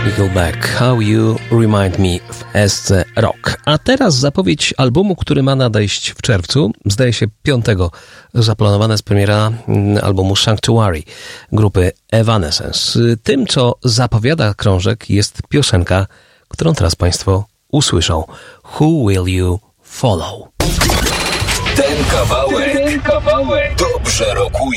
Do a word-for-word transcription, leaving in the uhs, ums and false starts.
Nickelback, How You Remind Me w S C Rock. A teraz zapowiedź albumu, który ma nadejść w czerwcu. Zdaje się piątego zaplanowana jest premiera albumu Sanctuary grupy Evanescence. Tym, co zapowiada krążek, jest piosenka, którą teraz Państwo usłyszą. Who Will You Follow? Ten kawałek, ten kawałek dobrze rokuje.